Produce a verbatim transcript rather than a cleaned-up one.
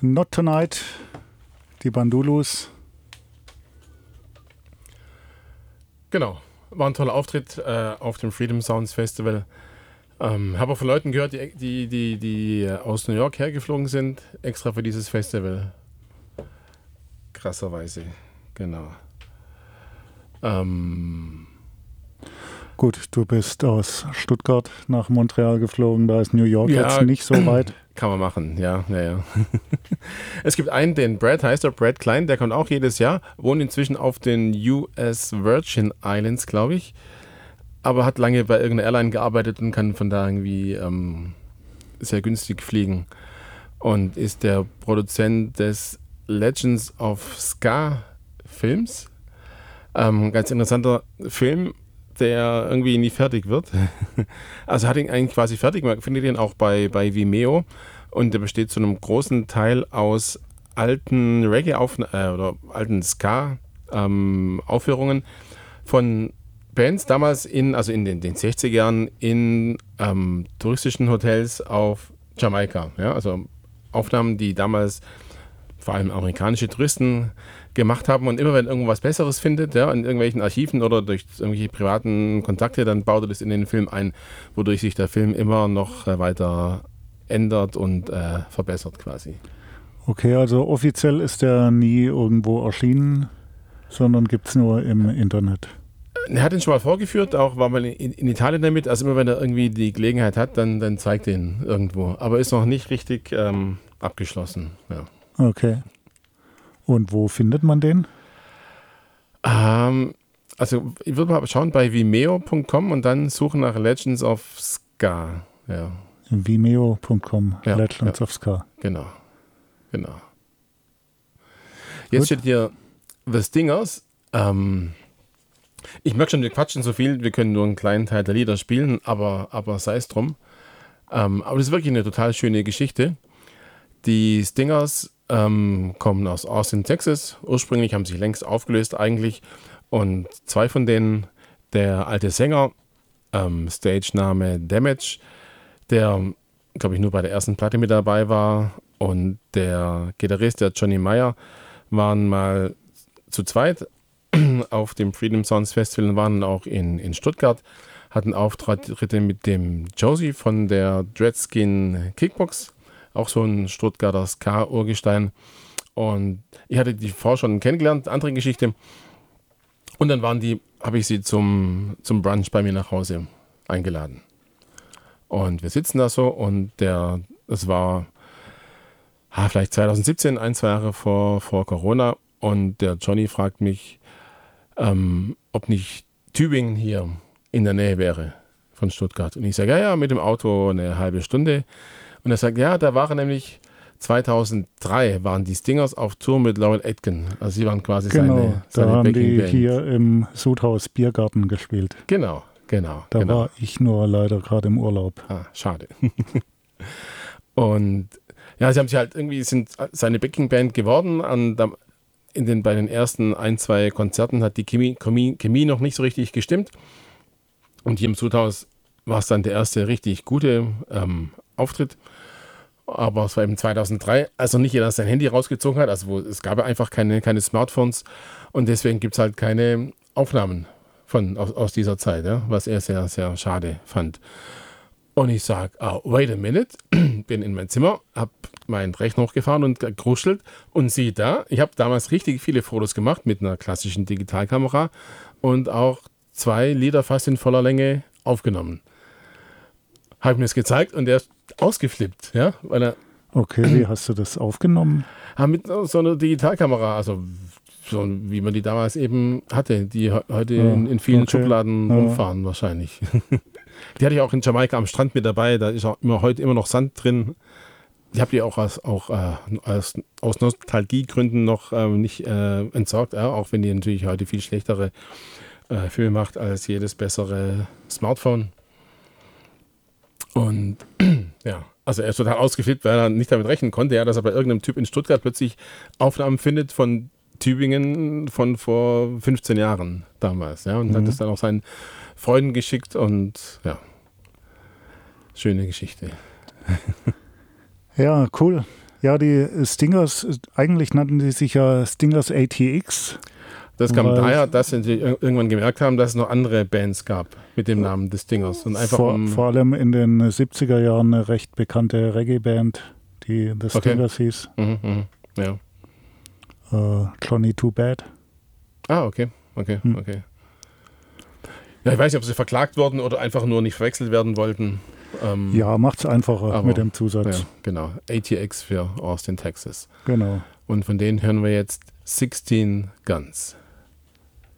Not Tonight, die Bandulus. Genau, war ein toller Auftritt äh, auf dem Freedom Sounds Festival. Ähm, habe auch von Leuten gehört, die, die, die, die aus New York hergeflogen sind, extra für dieses Festival. Krasserweise, genau. Ähm, Gut, du bist aus Stuttgart nach Montreal geflogen, da ist New York ja, jetzt nicht so weit. Kann man machen, ja, ja, ja. Es gibt einen, den Brad heißt er, Brad Klein, der kommt auch jedes Jahr, wohnt inzwischen auf den U S Virgin Islands, glaube ich, aber hat lange bei irgendeiner Airline gearbeitet und kann von da irgendwie ähm, sehr günstig fliegen und ist der Produzent des Legends of Ska Films. Ähm, ganz interessanter Film, der irgendwie nie fertig wird. Also hat ihn eigentlich quasi fertig. Man findet ihn auch bei, bei Vimeo und der besteht zu einem großen Teil aus alten Reggae-Aufnahmen äh, oder alten Ska-Aufführungen ähm, von Bands damals in, also in den, den sechziger Jahren in ähm, touristischen Hotels auf Jamaika. Ja? Also Aufnahmen, die damals vor allem amerikanische Touristen gemacht haben, und immer wenn irgendwas Besseres findet, ja, in irgendwelchen Archiven oder durch irgendwelche privaten Kontakte, dann baut er das in den Film ein, wodurch sich der Film immer noch äh, weiter ändert und äh, verbessert quasi. Okay, also offiziell ist der nie irgendwo erschienen, sondern gibt es nur im Internet. Er hat ihn schon mal vorgeführt, auch war mal in, in Italien damit, also immer wenn er irgendwie die Gelegenheit hat, dann, dann zeigt er ihn irgendwo, aber ist noch nicht richtig ähm, abgeschlossen. Ja. Okay. Und wo findet man den? Ähm, also ich würde mal schauen bei vimeo punkt com und dann suchen nach Legends of Ska. Ja. vimeo punkt com, Ja, Legends ja. of Ska. Genau, genau. Jetzt Gut. steht hier The Stingers. Ähm, ich merke schon, wir quatschen so viel, wir können nur einen kleinen Teil der Lieder spielen, aber, aber sei es drum. Ähm, aber das ist wirklich eine total schöne Geschichte. Die Stingers ähm, kommen aus Austin, Texas. Ursprünglich haben sich längst aufgelöst eigentlich. Und zwei von denen, der alte Sänger, ähm, Stage-Name Damage, der, glaube ich, nur bei der ersten Platte mit dabei war, und der Gitarrist, der Johnny Meyer, waren mal zu zweit auf dem Freedom Sounds Festival und waren auch in, in Stuttgart, hatten Auftritte mit dem Josie von der Dreadskin Kickbox, auch so ein Stuttgarter Ska-Urgestein. Und ich hatte die vorher schon kennengelernt, andere Geschichte. Und dann waren die, habe ich sie zum, zum Brunch bei mir nach Hause eingeladen. Und wir sitzen da so, und der, das war ah, vielleicht zwanzig siebzehn, ein, zwei Jahre vor, vor Corona. Und der Johnny fragt mich, ähm, ob nicht Tübingen hier in der Nähe wäre von Stuttgart. Und ich sage, ja, ja, mit dem Auto eine halbe Stunde. Und er sagt, ja, da waren nämlich zweitausenddrei waren die Stingers auf Tour mit Laurel Aitken. Also sie waren quasi Genau, seine, seine da haben die Backing-Band. hier im Sudhaus Biergarten gespielt. Genau, genau. Da genau. war ich nur leider gerade im Urlaub. Ah, schade. Und ja, sie haben sich halt irgendwie, sind seine Backing-Band geworden. Und in den, bei den ersten ein, zwei Konzerten hat die Chemie, Chemie, Chemie noch nicht so richtig gestimmt. Und hier im Sudhaus war es dann der erste richtig gute ähm, Auftritt. Aber es war eben zweitausenddrei, also nicht jeder sein Handy rausgezogen hat. Also wo, es gab ja einfach keine, keine Smartphones. Und deswegen gibt es halt keine Aufnahmen von, aus, aus dieser Zeit, ja, was er sehr, sehr schade fand. Und ich sage, oh, wait a minute, bin in mein Zimmer, habe meinen Rechner hochgefahren und gekruschelt und siehe da, ich habe damals richtig viele Fotos gemacht mit einer klassischen Digitalkamera und auch zwei Lieder fast in voller Länge aufgenommen. Habe mir das gezeigt und er ist ausgeflippt, ja, weil er Okay, wie hast du das aufgenommen? mit so einer Digitalkamera, also so wie man die damals eben hatte, die heute Ja, in, in vielen okay. Schubladen Ja. rumfahren wahrscheinlich. Die hatte ich auch in Jamaika am Strand mit dabei, da ist auch immer, heute immer noch Sand drin. Ich habe die auch, aus, auch äh, aus, aus Nostalgiegründen noch äh, nicht äh, entsorgt, ja, auch wenn die natürlich heute viel schlechtere äh, Filme macht als jedes bessere Smartphone. Und ja, also er ist total ausgeflippt, weil er nicht damit rechnen konnte, ja, dass er bei irgendeinem Typ in Stuttgart plötzlich Aufnahmen findet von Tübingen von vor fünfzehn Jahren damals, ja, und Mhm. hat das dann auch seinen Freunden geschickt und ja, schöne Geschichte. Ja, cool. Ja, die Stingers, eigentlich nannten die sich ja Stingers A T X. Das kam daher, dass sie irgendwann gemerkt haben, dass es noch andere Bands gab mit dem Namen des Stingers. Und einfach vor, um vor allem in den siebziger Jahren eine recht bekannte Reggae-Band, die The Stingers okay. hieß. Mhm, mh, ja. Uh, Johnny Too Bad. Ah, okay, okay, hm. okay. Ja, ich weiß nicht, ob sie verklagt wurden oder einfach nur nicht verwechselt werden wollten. Ähm, ja, macht's einfacher aber, mit dem Zusatz. Ja, genau. A T X für Austin, Texas. Genau. Und von denen hören wir jetzt sixteen Guns.